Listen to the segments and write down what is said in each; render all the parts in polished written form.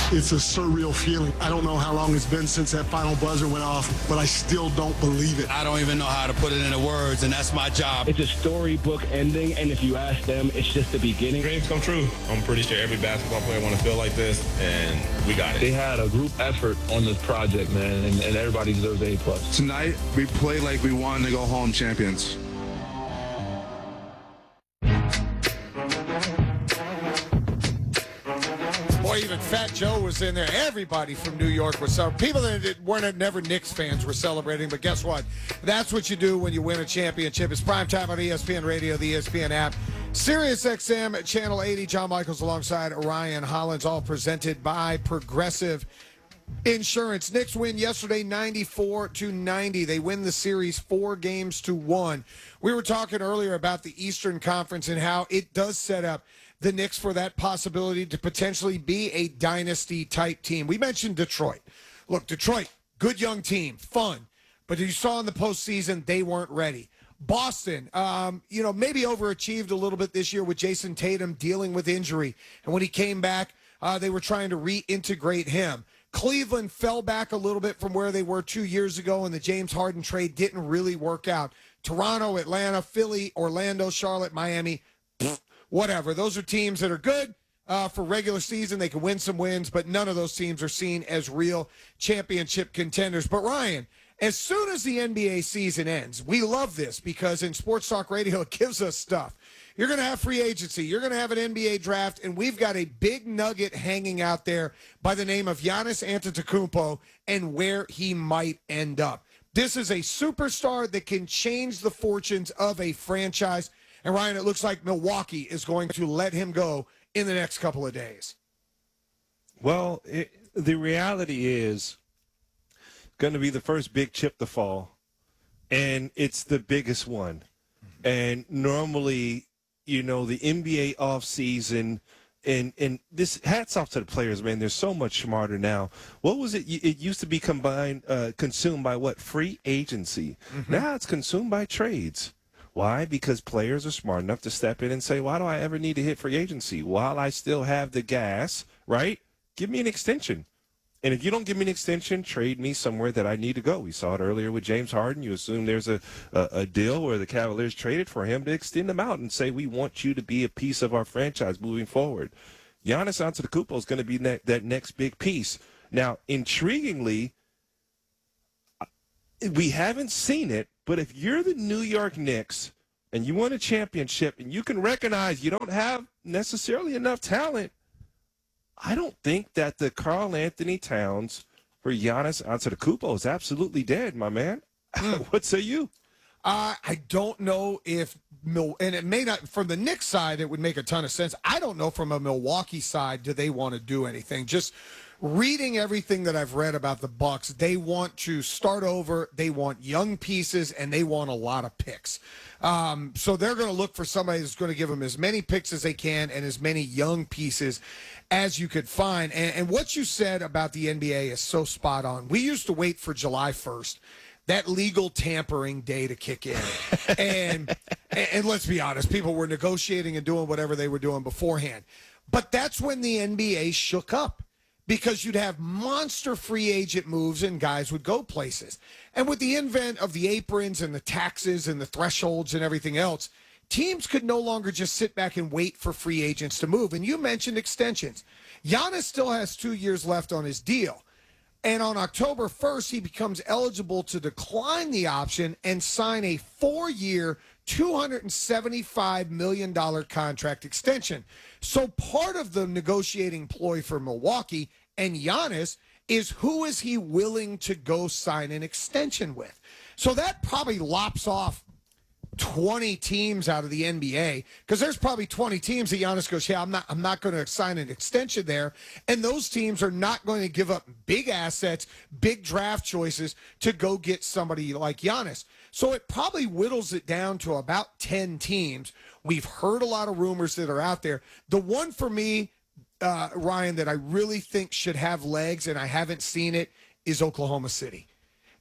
It's a surreal feeling. I don't know how long it's been since that final buzzer went off, but I still don't believe it. I don't even know how to put it into words, and that's my job. It's a storybook ending, and if you ask them, it's just the beginning. Dreams come true. I'm pretty sure every basketball player want to feel like this, and we got it. They had a group effort on this project, man, and everybody deserves A+. Tonight, we played like we wanted to go home champions. Boy, even Fat Joe was in there. Everybody from New York was celebrating. People that weren't never Knicks fans were celebrating, but guess what? That's what you do when you win a championship. It's primetime on ESPN Radio, the ESPN app. Sirius XM, Channel 80. John Michaels alongside Ryan Hollins, all presented by Progressive Insurance. Knicks win yesterday 94-90. They win the series 4-1. We were talking earlier about the Eastern Conference and how it does set up the Knicks for that possibility to potentially be a dynasty-type team. We mentioned Detroit. Look, Detroit, good young team, fun. But you saw in the postseason, they weren't ready. Boston, maybe overachieved a little bit this year with Jason Tatum dealing with injury. And when he came back, they were trying to reintegrate him. Cleveland fell back a little bit from where they were 2 years ago, and the James Harden trade didn't really work out. Toronto, Atlanta, Philly, Orlando, Charlotte, Miami, whatever. Those are teams that are good for regular season. They can win some wins, but none of those teams are seen as real championship contenders. But, Ryan, as soon as the NBA season ends, we love this because in Sports Talk Radio, it gives us stuff. You're going to have free agency. You're going to have an NBA draft, and we've got a big nugget hanging out there by the name of Giannis Antetokounmpo and where he might end up. This is a superstar that can change the fortunes of a franchise. And, Ryan, it looks like Milwaukee is going to let him go in the next couple of days. Well, the reality is going to be the first big chip to fall, and it's the biggest one. And normally, the NBA offseason, and this hats off to the players, man. They're so much smarter now. What was it? It used to be consumed by what? Free agency. Mm-hmm. Now it's consumed by trades. Why? Because players are smart enough to step in and say, why do I ever need to hit free agency? While I still have the gas, right? Give me an extension. And if you don't give me an extension, trade me somewhere that I need to go. We saw it earlier with James Harden. You assume there's a deal where the Cavaliers traded for him to extend him out and say, we want you to be a piece of our franchise moving forward. Giannis Antetokounmpo is going to be that next big piece. Now, intriguingly, we haven't seen it, but if you're the New York Knicks and you won a championship and you can recognize you don't have necessarily enough talent, I don't think that the Karl Anthony Towns for Giannis Antetokounmpo is absolutely dead, my man. What say you? I don't know if and it may not, from the Knicks side, it would make a ton of sense. I don't know from a Milwaukee side, do they want to do anything? Just reading everything that I've read about the Bucks, they want to start over, they want young pieces, and they want a lot of picks. So they're going to look for somebody who's going to give them as many picks as they can and as many young pieces as you could find. And what you said about the NBA is so spot on. We used to wait for July 1st. That legal tampering day to kick in. and let's be honest, people were negotiating and doing whatever they were doing beforehand. But that's when the NBA shook up because you'd have monster free agent moves and guys would go places. And with the invent of the aprons and the taxes and the thresholds and everything else, teams could no longer just sit back and wait for free agents to move. And you mentioned extensions. Giannis still has 2 years left on his deal. And on October 1st, he becomes eligible to decline the option and sign a 4-year, $275 million contract extension. So part of the negotiating ploy for Milwaukee and Giannis is who is he willing to go sign an extension with. So that probably lops off 20 teams out of the NBA because there's probably 20 teams that Giannis goes, yeah, I'm not going to sign an extension there. And those teams are not going to give up big assets, big draft choices to go get somebody like Giannis. So it probably whittles it down to about 10 teams. We've heard a lot of rumors that are out there. The one for me, Ryan, that I really think should have legs, and I haven't seen it, is Oklahoma City.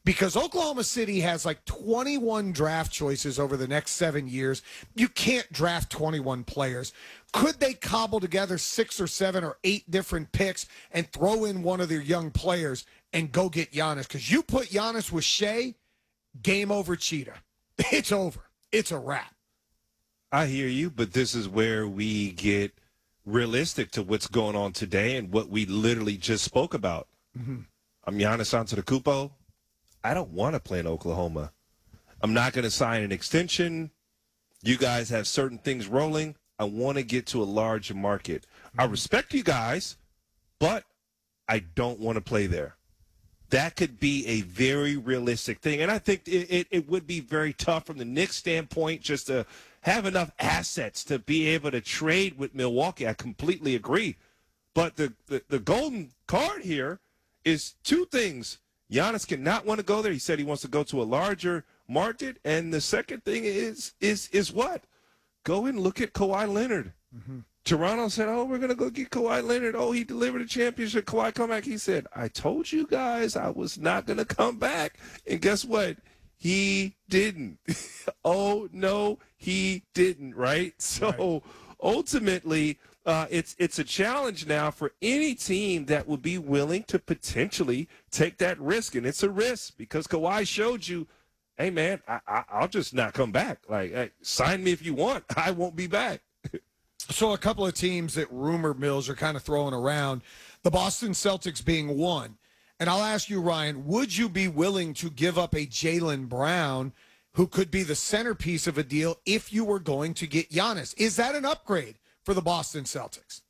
because Oklahoma City has like 21 draft choices over the next 7 years. You can't draft 21 players. Could they cobble together 6 or 7 or 8 different picks and throw in one of their young players and go get Giannis? Because you put Giannis with Shea, game over, Cheetah. It's over. It's a wrap. I hear you, but this is where we get realistic to what's going on today and what we literally just spoke about. I'm Giannis Antetokounmpo. I don't want to play in Oklahoma. I'm not going to sign an extension. You guys have certain things rolling. I want to get to a larger market. I respect you guys, but I don't want to play there. That could be a very realistic thing. And I think it would be very tough from the Knicks standpoint just to have enough assets to be able to trade with Milwaukee. I completely agree. But the golden card here is 2 things. Giannis cannot want to go there. He said he wants to go to a larger market. And the second thing is what? Go and look at Kawhi Leonard. Toronto said, oh, we're going to go get Kawhi Leonard. Oh, he delivered a championship. Kawhi come back. He said, I told you guys I was not going to come back. And guess what? He didn't. Oh, no, he didn't, right? So ultimately, it's a challenge now for any team that would be willing to potentially take that risk. And it's a risk because Kawhi showed you, hey, man, I'll just not come back. Like, hey, sign me if you want. I won't be back. So a couple of teams that rumor mills are kind of throwing around, the Boston Celtics being one. And I'll ask you, Ryan, would you be willing to give up a Jaylen Brown who could be the centerpiece of a deal if you were going to get Giannis? Is that an upgrade for the Boston Celtics?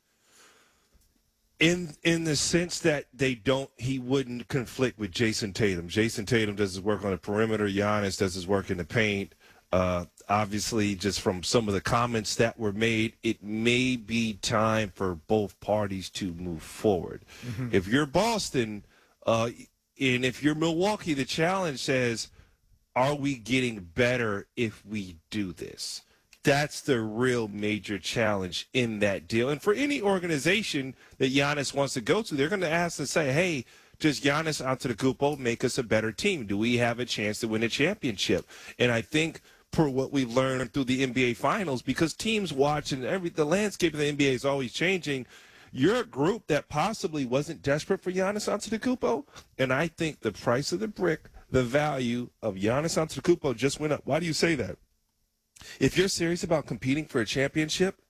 In the sense that he wouldn't conflict with Jason Tatum. Jason Tatum does his work on the perimeter. Giannis does his work in the paint. Obviously, just from some of the comments that were made, it may be time for both parties to move forward. If you're Boston and if you're Milwaukee, the challenge says, are we getting better if we do this? That's the real major challenge in that deal. And for any organization that Giannis wants to go to, they're going to ask and say, hey, does Giannis Antetokounmpo make us a better team? Do we have a chance to win a championship? And I think per what we learned through the NBA Finals, because teams watch and the landscape of the NBA is always changing, you're a group that possibly wasn't desperate for Giannis Antetokounmpo. And I think the price of the brick, the value of Giannis Antetokounmpo just went up. Why do you say that? If you're serious about competing for a championship,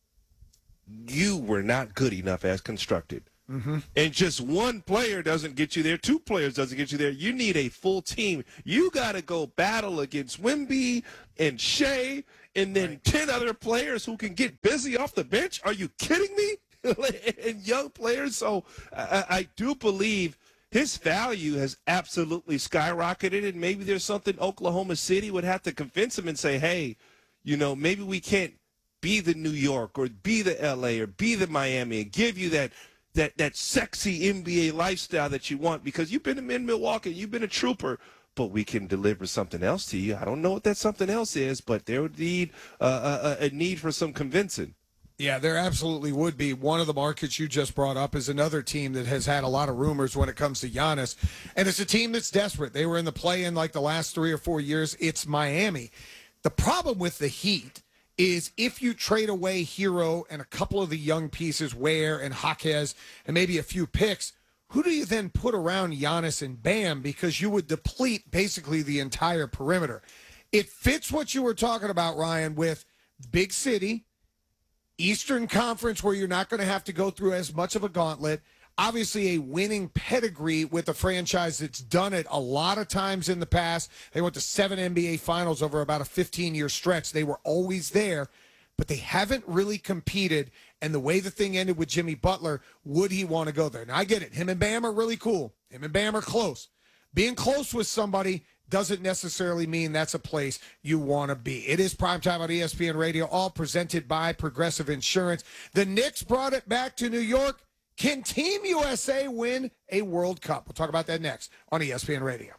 you were not good enough as constructed. And just one player doesn't get you there. 2 players doesn't get you there. You need a full team. You got to go battle against Wemby and Shea and then 10 other players who can get busy off the bench. Are you kidding me? And young players. So I do believe his value has absolutely skyrocketed, and maybe there's something Oklahoma City would have to convince him and say, hey, maybe we can't be the New York or be the L.A. or be the Miami and give you that sexy NBA lifestyle that you want because you've been in Milwaukee, you've been a trooper, but we can deliver something else to you. I don't know what that something else is, but there would need a need for some convincing. Yeah, there absolutely would be. One of the markets you just brought up is another team that has had a lot of rumors when it comes to Giannis, and it's a team that's desperate. They were in the play-in like the last 3 or 4 years. It's Miami. The problem with the Heat is if you trade away Hero and a couple of the young pieces, Ware and Jaquez, and maybe a few picks, who do you then put around Giannis and Bam? Because you would deplete basically the entire perimeter. It fits what you were talking about, Ryan, with big city, Eastern Conference where you're not going to have to go through as much of a gauntlet. Obviously, a winning pedigree with a franchise that's done it a lot of times in the past. They went to 7 NBA Finals over about a 15-year stretch. They were always there, but they haven't really competed. And the way the thing ended with Jimmy Butler, would he want to go there? Now, I get it. Him and Bam are really cool. Him and Bam are close. Being close with somebody doesn't necessarily mean that's a place you want to be. It is Primetime on ESPN Radio, all presented by Progressive Insurance. The Knicks brought it back to New York. Can Team USA win a World Cup? We'll talk about that next on ESPN Radio.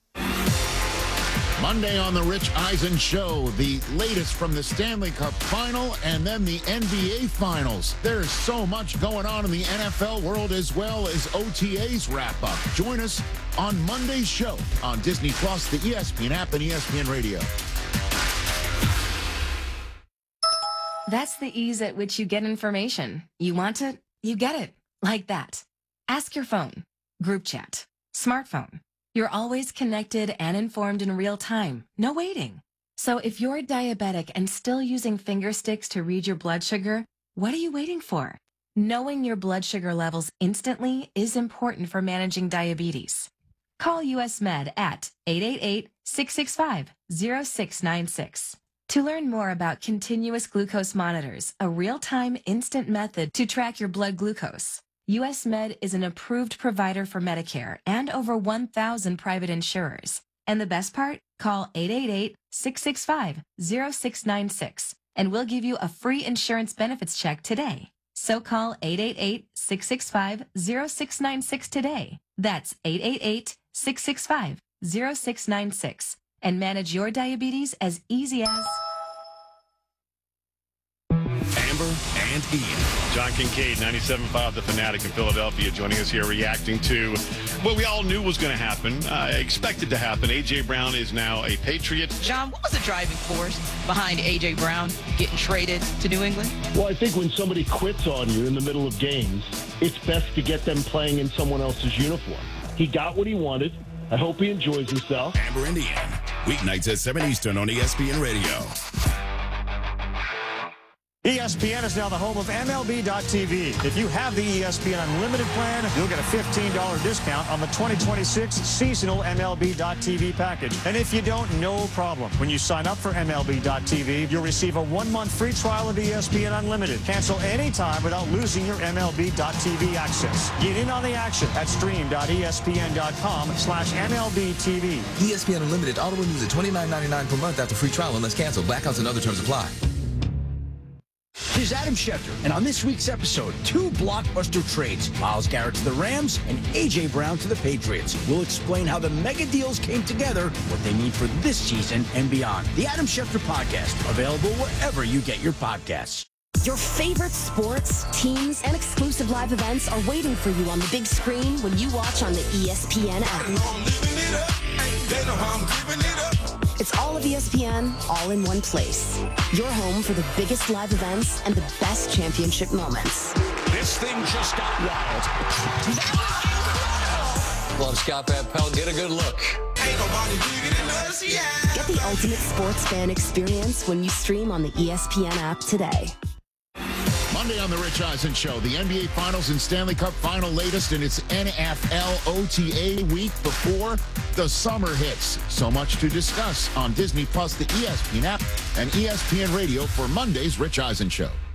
Monday on the Rich Eisen Show, the latest from the Stanley Cup Final and then the NBA Finals. There's so much going on in the NFL world as well as OTAs wrap up. Join us on Monday's show on Disney Plus, the ESPN app, and ESPN Radio. That's the ease at which you get information. You want it, you get it. Like that. Ask your phone. Group chat. Smartphone. You're always connected and informed in real time. No waiting. So if you're diabetic and still using finger sticks to read your blood sugar, what are you waiting for? Knowing your blood sugar levels instantly is important for managing diabetes. Call US Med at 888-665-0696. To learn more about continuous glucose monitors, a real-time instant method to track your blood glucose. US Med is an approved provider for Medicare and over 1,000 private insurers. And the best part? Call 888-665-0696 and we'll give you a free insurance benefits check today. So call 888-665-0696 today. That's 888-665-0696 and manage your diabetes as easy as... Amber and Ian. John Kincaid, 97.5 The Fanatic in Philadelphia, joining us here reacting to what we all knew was going to happen, expected to happen. A.J. Brown is now a Patriot. John, what was the driving force behind A.J. Brown getting traded to New England? Well, I think when somebody quits on you in the middle of games, it's best to get them playing in someone else's uniform. He got what he wanted. I hope he enjoys himself. Amber and Ian, weeknights at 7 Eastern on ESPN Radio. ESPN is now the home of MLB.tv. If you have the ESPN Unlimited plan, you'll get a $15 discount on the 2026 seasonal MLB.tv package. And if you don't, no problem. When you sign up for MLB.tv, you'll receive a 1-month free trial of ESPN Unlimited. Cancel anytime without losing your MLB.tv access. Get in on the action at stream.espn.com/MLBTV. ESPN Unlimited auto renews at $29.99 per month after free trial unless canceled. Blackouts and other terms apply. This is Adam Schefter, and on this week's episode, 2 blockbuster trades. Myles Garrett to the Rams and A.J. Brown to the Patriots. We'll explain how the mega deals came together, what they mean for this season and beyond. The Adam Schefter Podcast, available wherever you get your podcasts. Your favorite sports, teams, and exclusive live events are waiting for you on the big screen when you watch on the ESPN app. It's all of ESPN, all in one place. Your home for the biggest live events and the best championship moments. This thing just got wild. Love Scott Van Pelt. Get a good look. Ain't nobody bigger than us, yeah. Get the ultimate sports fan experience when you stream on the ESPN app today. Monday on The Rich Eisen Show, the NBA Finals and Stanley Cup Final latest in its NFL OTA week before the summer hits. So much to discuss on Disney Plus, the ESPN app, and ESPN Radio for Monday's Rich Eisen Show.